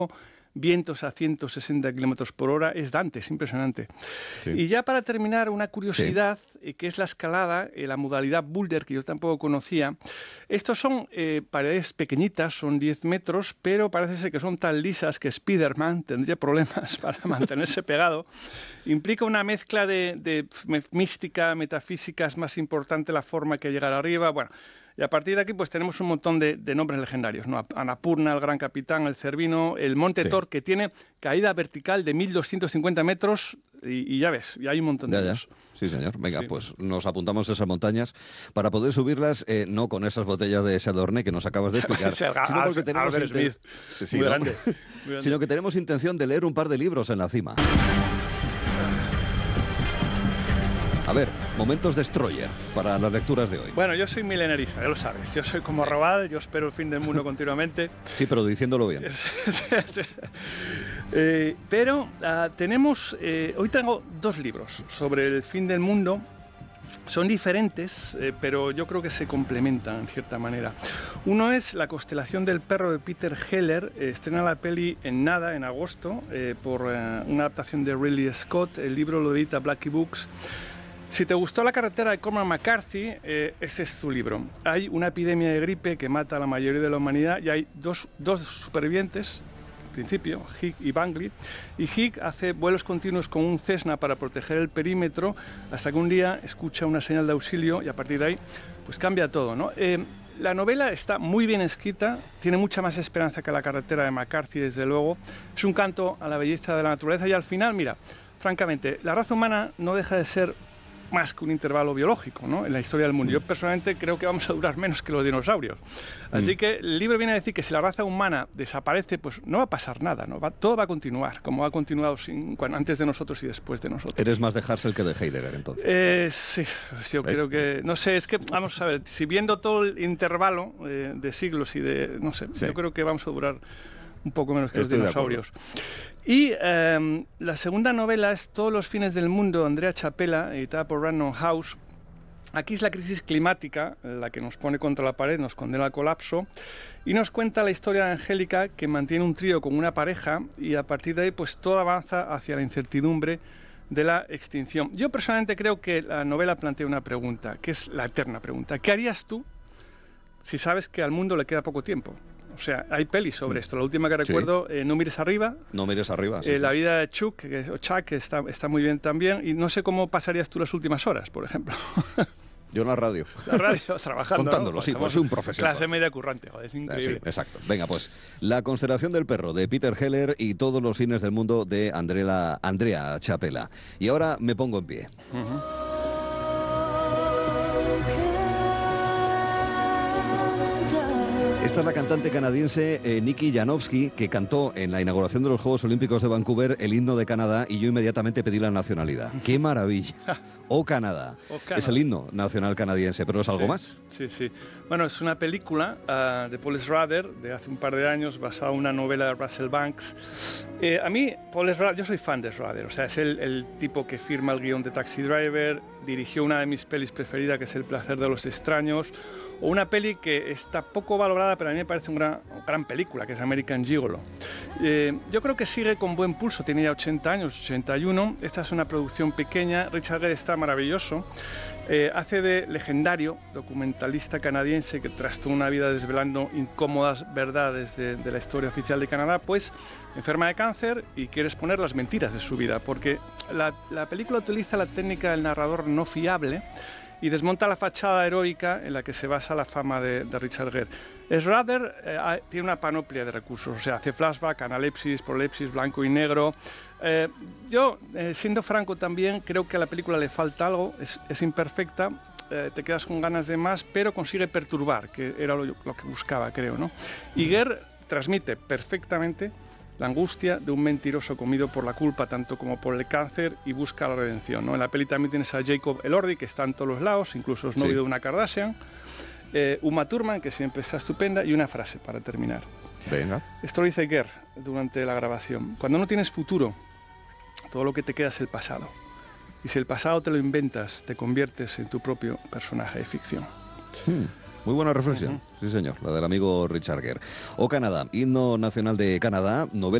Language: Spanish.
vientos a 160 kilómetros por hora, es Dante, es impresionante. Sí. Y ya para terminar, una curiosidad, que es la escalada, la modalidad boulder, que yo tampoco conocía. Estos son paredes pequeñitas, son 10 metros, pero parece ser que son tan lisas que Spiderman tendría problemas para mantenerse pegado. Implica una mezcla de mística, metafísica, es más importante la forma que llegar arriba, bueno. Y a partir de aquí pues tenemos un montón de nombres legendarios, ¿no? Annapurna, el Gran Capitán, el Cervino, el Monte Thor, que tiene caída vertical de 1.250 metros y ya ves, y hay un montón de ellos. Sí, señor. Venga, pues nos apuntamos a esas montañas para poder subirlas, no con esas botellas de Chardonnay que nos acabas de explicar, sino porque tenemos sino que tenemos intención de leer un par de libros en la cima. A ver, momentos destroyer para las lecturas de hoy. Bueno, yo soy milenarista, ya lo sabes. Yo soy como Robal, yo espero el fin del mundo continuamente. Sí, pero diciéndolo bien. Pero tenemos... hoy tengo 2 libros sobre el fin del mundo. Son diferentes, pero yo creo que se complementan en cierta manera. Uno es La constelación del perro de Peter Heller. Estrena la peli en agosto, por una adaptación de Ridley Scott. El libro lo edita Blackie Books. Si te gustó La carretera de Cormac McCarthy, ese es tu libro. Hay una epidemia de gripe que mata a la mayoría de la humanidad y hay dos supervivientes, en principio, Higg y Bangley. Y Higg hace vuelos continuos con un Cessna para proteger el perímetro hasta que un día escucha una señal de auxilio y a partir de ahí pues cambia todo, ¿no? La novela está muy bien escrita, tiene mucha más esperanza que La carretera de McCarthy, desde luego. Es un canto a la belleza de la naturaleza y al final, mira, francamente, la raza humana no deja de ser más que un intervalo biológico, ¿no? En la historia del mundo. Yo personalmente creo que vamos a durar menos que los dinosaurios. Así que el libro viene a decir que si la raza humana desaparece, pues no va a pasar nada, ¿no? Todo va a continuar, como ha continuado antes de nosotros y después de nosotros. Eres más de Hassel que de Heidegger, entonces. Sí, yo creo que... No sé, es que, vamos a ver, si viendo todo el intervalo de siglos y de... No sé, yo creo que vamos a durar un poco menos que los dinosaurios. Y la segunda novela es Todos los fines del mundo, Andrea Chapela, editada por Random House. Aquí es la crisis climática la que nos pone contra la pared, nos condena al colapso y nos cuenta la historia de Angélica, que mantiene un trío con una pareja y a partir de ahí pues todo avanza hacia la incertidumbre de la extinción. Yo personalmente creo que la novela plantea una pregunta, que es la eterna pregunta. ¿Qué harías tú si sabes que al mundo le queda poco tiempo? O sea, hay pelis sobre esto. La última que recuerdo, No mires arriba. No mires arriba, La vida de Chuck, que está muy bien también. Y no sé cómo pasarías tú las últimas horas, por ejemplo. Yo en la radio. La radio, trabajando. Contándolo, ¿no? sí, pues soy un profesional. Clase media currante, joder, es increíble. Sí, exacto. Venga, pues, La constelación del perro, de Peter Heller, y Todos los fines del mundo, de Andrea Chapela. Y ahora me pongo en pie. Esta es la cantante canadiense Nikki Janowski, que cantó en la inauguración de los Juegos Olímpicos de Vancouver el himno de Canadá y yo inmediatamente pedí la nacionalidad. ¡Qué maravilla! ¡Oh, Canadá! Es el himno nacional canadiense, pero ¿es algo más? Sí, sí. Bueno, es una película de Paul Schrader de hace un par de años, basada en una novela de Russell Banks. A mí, Paul Schrader, yo soy fan de Schrader, o sea, es el tipo que firma el guión de Taxi Driver, dirigió una de mis pelis preferidas, que es El placer de los extraños, o una peli que está poco valorada, pero a mí me parece una gran película, que es American Gigolo. Yo creo que sigue con buen pulso, tiene ya 80 años, 81. Esta es una producción pequeña, Richard Gere está maravilloso. Hace de legendario documentalista canadiense que tras toda una vida desvelando incómodas verdades de la historia oficial de Canadá, pues enferma de cáncer y quiere exponer las mentiras de su vida, porque la película utiliza la técnica del narrador no fiable y desmonta la fachada heroica en la que se basa la fama de Richard Gere. Schrader tiene una panoplia de recursos, o sea, hace flashback, analepsis, prolepsis, blanco y negro. Yo, siendo franco también, creo que a la película le falta algo, es imperfecta, te quedas con ganas de más, pero consigue perturbar, que era lo que buscaba, creo, ¿no? Y Gere transmite perfectamente la angustia de un mentiroso comido por la culpa, tanto como por el cáncer, y busca la redención, ¿no? En la peli también tienes a Jacob Elordi, que está en todos los lados, incluso es novio de una Kardashian, Uma Thurman, que siempre está estupenda, y una frase para terminar. Venga. Esto lo dice Gere durante la grabación. Cuando no tienes futuro, todo lo que te queda es el pasado. Y si el pasado te lo inventas, te conviertes en tu propio personaje de ficción. Muy buena reflexión, sí señor, la del amigo Richard Gere. O Canadá, himno nacional de Canadá, novela